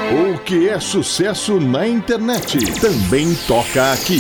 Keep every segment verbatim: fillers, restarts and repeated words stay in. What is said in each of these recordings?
O que é sucesso na internet também toca aqui.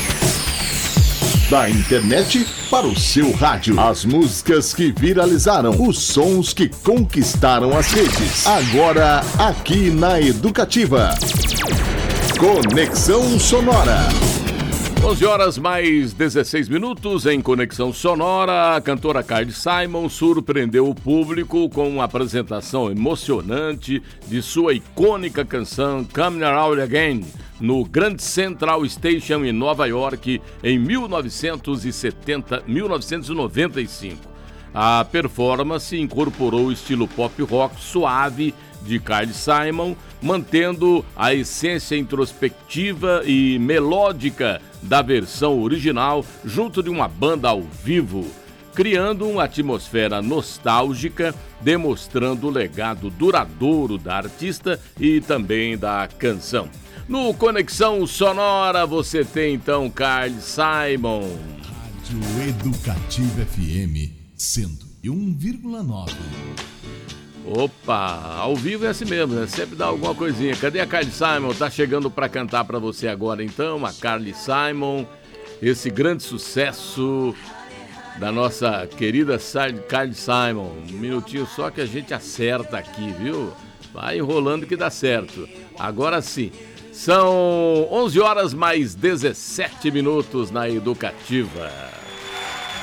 Da internet para o seu rádio. As músicas que viralizaram, os sons que conquistaram as redes. Agora, aqui na Educativa. Conexão Sonora. onze horas mais dezesseis minutos em Conexão Sonora. A cantora Carly Simon surpreendeu o público com uma apresentação emocionante de sua icônica canção Coming Around Again no Grand Central Station em Nova York em mil novecentos e setenta, mil novecentos e noventa e cinco. A performance incorporou o estilo pop rock suave de Carly Simon, mantendo a essência introspectiva e melódica da versão original junto de uma banda ao vivo, criando uma atmosfera nostálgica, demonstrando o legado duradouro da artista e também da canção. No Conexão Sonora você tem então Carly Simon. Rádio Educativa F M cento e um vírgula nove. Opa, ao vivo é assim mesmo, né? Sempre dá alguma coisinha. Cadê a Carly Simon? Tá chegando para cantar para você agora então, a Carly Simon, esse grande sucesso da nossa querida Carly Simon. Um minutinho só que a gente acerta aqui, viu? Vai enrolando que dá certo. Agora sim, são onze horas mais dezessete minutos na Educativa.